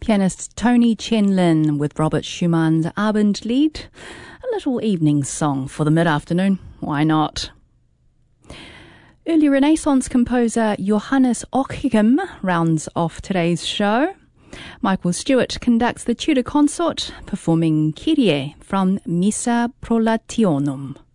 Pianist Tony Chen Lin with Robert Schumann's Abendlied, a little evening song for the mid-afternoon. Why not? Early Renaissance composer Johannes Ockham rounds off today's show. Michael Stewart conducts the Tudor Consort, performing Kyrie from Missa Prolationum.